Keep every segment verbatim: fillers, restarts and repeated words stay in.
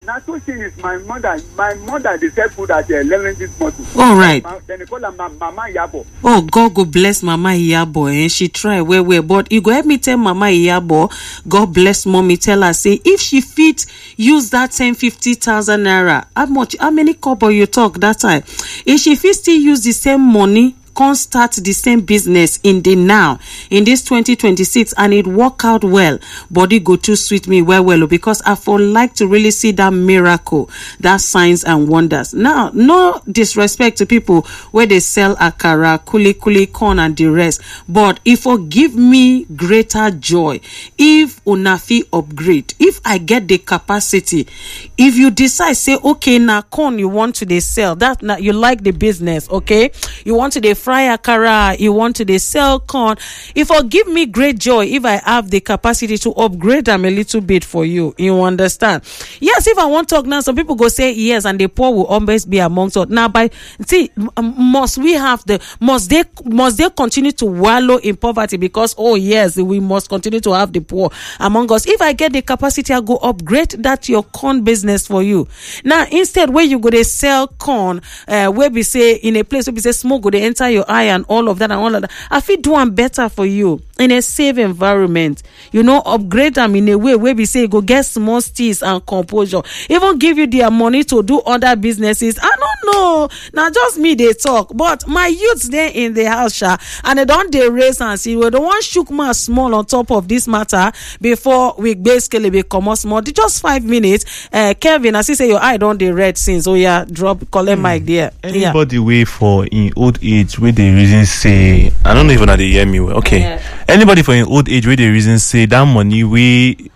Now, two things. My mother, my mother, they sell food at eleven this month. All right. Then they call her Mama Iyabo. Oh, God go bless Mama Iyabo, and eh? She try well, well. But you go help me tell Mama Iyabo, God bless mommy, tell her, say, if she fit use that ten, fifty thousand naira, how much, how many kobo you talk that time? If she fit still use the same money, can start the same business in the now, in this twenty twenty-six, and it work out well, body go too sweet me well, well, because I for like to really see that miracle, that signs and wonders. Now, no disrespect to people where they sell akara, kuli kuli, corn, and the rest, but if will give me greater joy, if unafi upgrade, if I get the capacity, if you decide, say, okay, now corn you want to they sell, that now you like the business, okay, you want to they fry akara, you want to they sell corn, if will give me great joy if I have the capacity to upgrade them a little bit for you. You understand? Yes, if I want to talk now, some people go say yes, and the poor will always be amongst us. Now, by see, must we have the must they must they continue to wallow in poverty because oh yes, we must continue to have the poor among us. If I get the capacity, I go upgrade that your corn business for you. Now, instead, where you go they sell corn, uh, where we say in a place where we say smoke go they enter your eye and all of that and all of that, I feel do one better for you in a safe environment. You know, upgrade them in a way where we say go get small steals and composure. Even give you their money to do other businesses. I don't know. Now just me they talk, but my youths there in the house, sha, and they don't they raise and see. We don't want shook my small on top of this matter before we basically become small. Just five minutes. Uh, Kevin, as you say, your eye don't they red since. Oh yeah, drop collect mm. mic there. Anybody yeah. wait for in old age where the reason say I don't know if they hear me well. Okay. Yeah. Anybody for in old age where the reason say that money we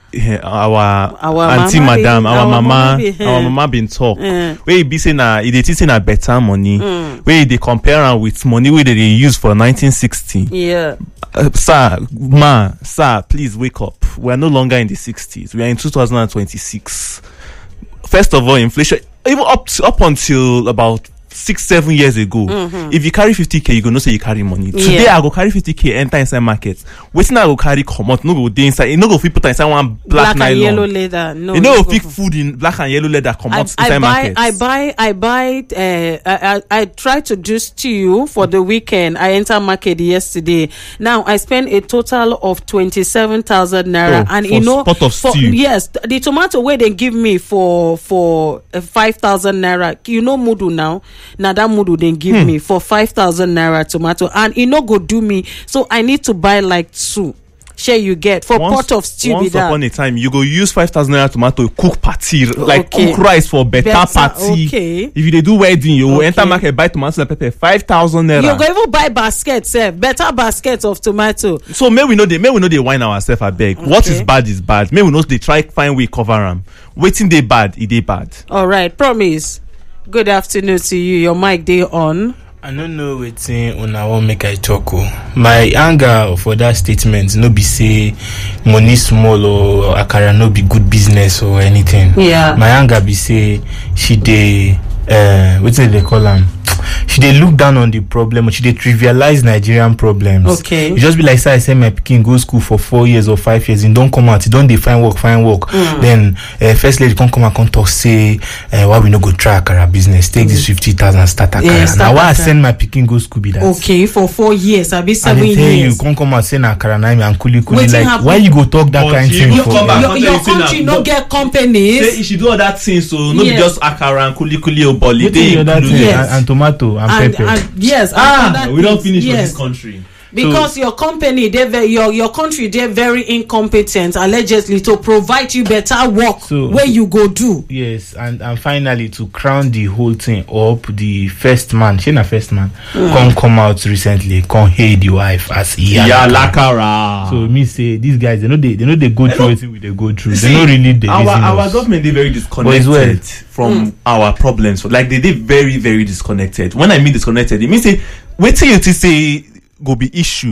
our, our auntie madam, our, our mama, mama be, our mama been talk. Uh, where be saying na it is a better money. Mm. Where they compare am with money where they use for nineteen sixty. Yeah. Uh, sir, ma, sir, please wake up. We are no longer in the sixties. We are in two thousand twenty-six. First of all, inflation even up to, up until about six, seven years ago, mm-hmm. if you carry fifty k, you go no say you carry money. Yeah. Today, I go carry fifty k, enter inside market. Waiting, I go carry come out, no go dey inside. You no go fit put inside one black, black nylon. And yellow leather. No, you no go fit food in black and yellow leather come out inside I buy, market. I buy, I buy, uh, I, I, I try to do stew for the weekend. I enter market yesterday. Now I spend a total of twenty-seven thousand naira, oh, and for you know, pot of for, stew. Yes, the tomato where they give me for for uh, five thousand naira. You know, mudu now. Now that mudu they give hmm. me for five thousand naira tomato, and it no go do me, so I need to buy like two. Share you get for once, pot of stew. Once upon a time, you go use five thousand naira tomato cook party, like okay. cook rice for better, better party. Okay. If you they do wedding, you okay. enter market buy tomato and pepper five thousand naira. You go even buy basket, sef, better basket of tomato. So may we know they may we know they wine ourselves. I beg. Okay. What is bad is bad. May we know they try find way cover them. Waiting they bad, it they bad. All right, promise. Good afternoon to you. Your mic day on. I don't know wetin una wan make I talk o. My anger for that statement no be say money small or akara no be good business or anything. Yeah. My anger be say she dey uh wetin they call am. She dey look down on the problem, she dey trivialize Nigerian problems. Okay. You just be like, say I send my pikin go school for four years or five years, and don't come out, don't dey find work, find work. Mm. Then uh, first lady come come and come talk say, uh, why we no go try akara business? Take mm. this fifty thousand start akara. Yeah, start now why I send my pikin go school be that? Okay, for four years, I be seven years. And you come come and say na akara na and kuli kuli. Like happen? Why you go talk that but kind of thing? You for come back, your, your country no but get companies. Say you should do all that thing, so no yes. be just akara and kuli kuli or boli. Yes. And, and tomato and, and pepper. And, yes. Ah, we don't finish yes. with this country. Because so, your company, they very, your your country, they're very incompetent allegedly to provide you better work so, where you go do. Yes, and and finally to crown the whole thing up, the first man, she na first man, mm. come come out recently, come hate the wife as yeah lakara. So me say these guys, they know they they know they go through everything they go through. See, they don't really they our our government they very disconnected well, from mm. our problems. Like they they very very disconnected. When I mean disconnected, it means say wait till you to say go be issue.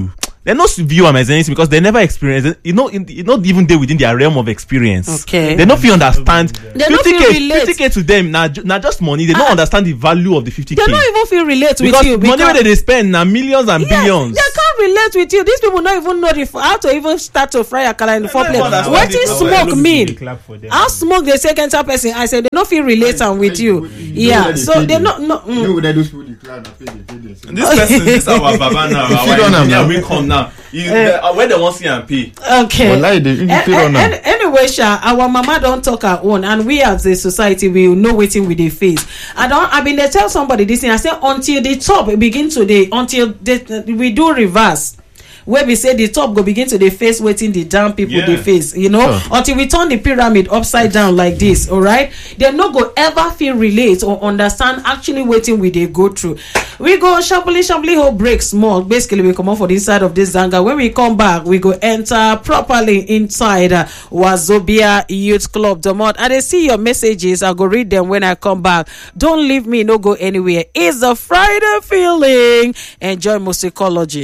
they not view them as anything because they never experience it. You know, in, you not even there within their realm of experience. Okay. They don't feel understand. They don't feel relate. fifty K to them now, now just money. They don't Ah. understand the value of the fifty K. They don't even feel relate with because you money where they spend now millions and yes, billions. they can't relate with you. These people don't even know the, how to even start to fry akara in the four place. understand What the is problem. smoke mean? How smoke the second time person? I said they don't feel relate and with you. Yeah, so they not no. You Mm. know that those people the clown that pay they pay this. This person is our baba now. If you Our don't have engineer now. will come now. You, uh, where they want see and pay. Okay. Wallahi, they- if you Eh, feel eh, on am. an- anyway, Sha, our mama don't talk her own, and we as a society will know waiting with the face. I don't. I mean, they tell somebody this thing. I say until the top begin today, until they, we do reverse. Where we say the top go begin to the face waiting the down people Yeah. the face, you know, Sure. until we turn the pyramid upside down like this, all right? They no go ever feel relate or understand actually waiting we they go through. We go sharply, sharply whole break small. Basically, we come on for the inside of this zanga. When we come back, we go enter properly inside uh, Wazobia Youth Club Domot. And I see your messages. I go read them when I come back. Don't leave me, no go anywhere. It's a Friday feeling. Enjoy musicology.